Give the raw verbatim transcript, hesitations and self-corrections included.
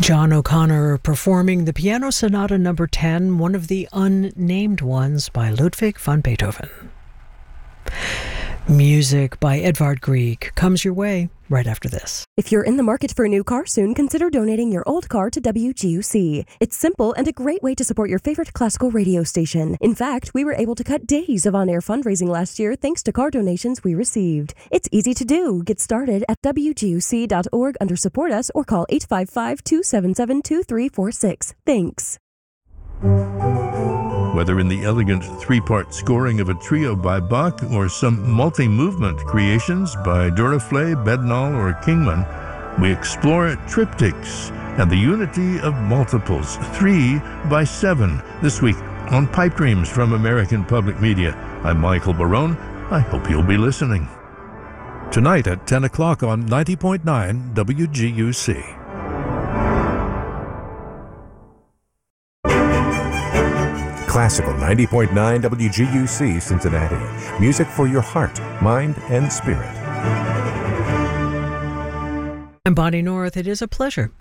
John O'Connor performing the Piano Sonata number ten, one of the unnamed ones by Ludwig van Beethoven. Music by Edvard Grieg comes your way right after this. If you're in the market for a new car soon, consider donating your old car to W G U C. It's simple and a great way to support your favorite classical radio station. In fact, we were able to cut days of on-air fundraising last year thanks to car donations we received. It's easy to do. Get started at W G U C dot org under Support Us or call eight five five, two seven seven, two three four six. Thanks. Whether in the elegant three-part scoring of a trio by Bach or some multi-movement creations by Duraflé, Bednall, or Kingman, we explore triptychs and the unity of multiples, three by seven, this week on Pipe Dreams from American Public Media. I'm Michael Barone. I hope you'll be listening. Tonight at ten o'clock on ninety point nine W G U C. Classical ninety point nine W G U C Cincinnati. Music for your heart, mind, and spirit. I'm Bonnie North. It is a pleasure